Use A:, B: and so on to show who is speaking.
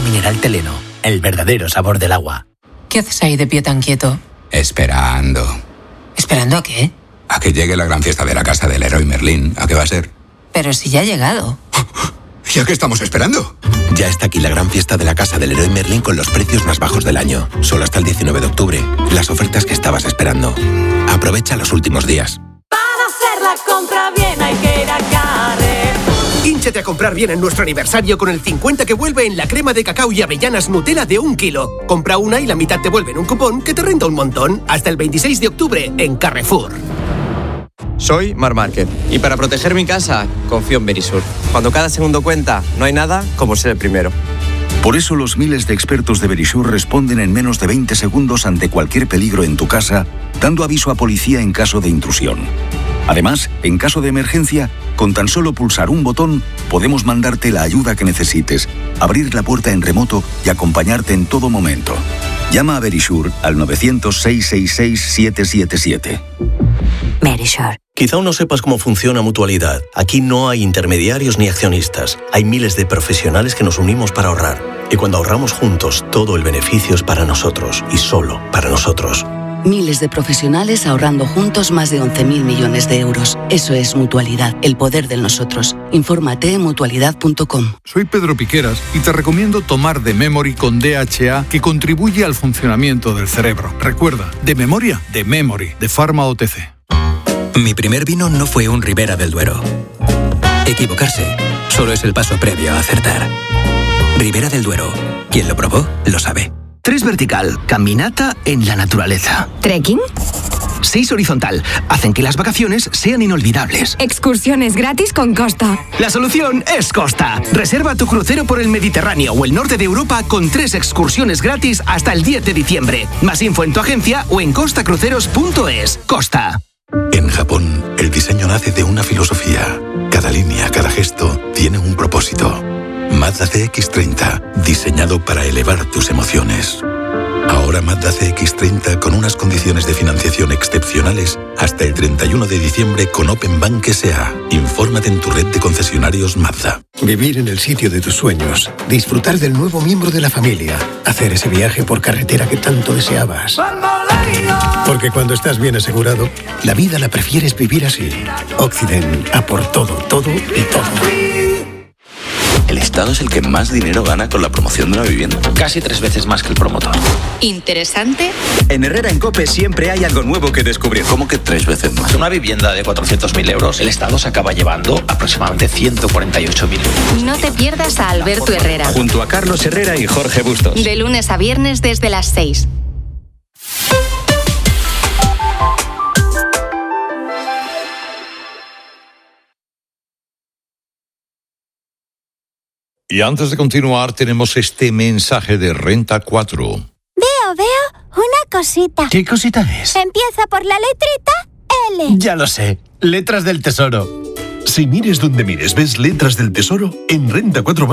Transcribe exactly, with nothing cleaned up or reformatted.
A: Agua mineral Teleno, el verdadero sabor del agua.
B: ¿Qué haces ahí de pie tan quieto?
C: Esperando.
B: ¿Esperando a qué?
C: A que llegue la gran fiesta de la casa del Leroy Merlin. ¿A qué va a ser?
B: Pero si ya ha llegado.
C: ¿Y a qué estamos esperando?
D: Ya está aquí la gran fiesta de la casa del Leroy Merlin con los precios más bajos del año. Solo hasta el diecinueve de octubre. Las ofertas que estabas esperando. Aprovecha los últimos días.
E: Para hacer la compra bien hay que ir a Carrefour.
F: Hínchate a comprar bien en nuestro aniversario con el cincuenta que vuelve en la crema de cacao y avellanas Nutella de un kilo. Compra una y la mitad te vuelve en un cupón que te renta un montón. Hasta el veintiséis de octubre en Carrefour.
G: Soy Mar Márquez y para proteger mi casa confío en Verisur. Cuando cada segundo cuenta, no hay nada como ser el primero.
H: Por eso los miles de expertos de Verisur responden en menos de veinte segundos ante cualquier peligro en tu casa, dando aviso a policía en caso de intrusión. Además, en caso de emergencia, con tan solo pulsar un botón, podemos mandarte la ayuda que necesites, abrir la puerta en remoto y acompañarte en todo momento. Llama a Verisur al novecientos, seiscientos sesenta y seis, siete siete siete.
I: Verisur.
J: Quizá aún no sepas cómo funciona Mutualidad. Aquí no hay intermediarios ni accionistas. Hay miles de profesionales que nos unimos para ahorrar. Y cuando ahorramos juntos, todo el beneficio es para nosotros y solo para nosotros.
K: Miles de profesionales ahorrando juntos más de once mil millones de euros. Eso es Mutualidad, el poder de nosotros. Infórmate en mutualidad punto com.
L: Soy Pedro Piqueras y te recomiendo tomar The Memory con D H A, que contribuye al funcionamiento del cerebro. Recuerda, de memoria, The Memory, de Pharma O T C.
M: Mi primer vino no fue un Ribera del Duero. Equivocarse solo es el paso previo a acertar. Ribera del Duero. Quien lo probó, lo sabe.
N: Tres vertical, caminata en la naturaleza.
O: ¿Trekking?
N: Seis horizontal, hacen que las vacaciones sean inolvidables.
O: Excursiones gratis con Costa.
N: La solución es Costa. Reserva tu crucero por el Mediterráneo o el norte de Europa con tres excursiones gratis hasta el diez de diciembre. Más info en tu agencia o en costa cruceros punto es. Costa.
P: En Japón, el diseño nace de una filosofía. Cada línea, cada gesto tiene un propósito. Mazda C X treinta, diseñado para elevar tus emociones. Ahora Mazda C X treinta con unas condiciones de financiación excepcionales hasta el treinta y uno de diciembre con Open Bank S A. Infórmate en tu red de concesionarios Mazda.
Q: Vivir en el sitio de tus sueños, disfrutar del nuevo miembro de la familia, hacer ese viaje por carretera que tanto deseabas. Porque cuando estás bien asegurado, la vida la prefieres vivir así. Occident, a por todo, todo y todo.
R: El Estado es el que más dinero gana con la promoción de una vivienda. Casi tres veces más que el promotor.
O: ¿Interesante?
R: En Herrera en COPE siempre hay algo nuevo que descubrir. ¿Cómo que tres veces más? Una vivienda de cuatrocientos mil euros, el Estado se acaba llevando aproximadamente ciento cuarenta y ocho mil.
O: No te pierdas a Alberto Herrera.
R: Junto a Carlos Herrera y Jorge Bustos.
O: De lunes a viernes desde las seis.
S: Y antes de continuar, tenemos este mensaje de Renta cuatro.
T: Veo, veo una cosita.
U: ¿Qué cosita es?
T: Empieza por la letrita L.
U: Ya lo sé, letras del tesoro.
V: Si mires donde mires, ves letras del tesoro en Renta cuatro.